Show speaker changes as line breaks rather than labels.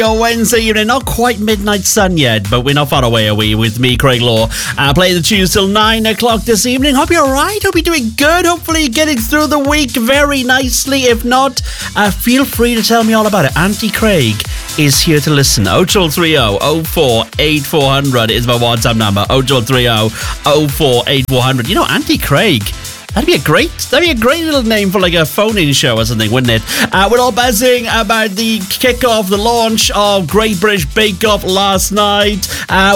Wednesday evening, not quite midnight sun yet, but we're not far away, are we? With me, Craig Law, playing the tunes till 9 o'clock this evening. Hope you're alright, hope you're doing good. Hopefully you're getting through the week very nicely. If not, feel free to tell me all about it. Auntie Craig is here to listen. 0330 04 8400 is my WhatsApp number. 0330 04 8400. You know, Auntie Craig, That'd be a great little name for like a phone-in show or something, wouldn't it? We're all buzzing about the kickoff, the launch of Great British Bake Off last night.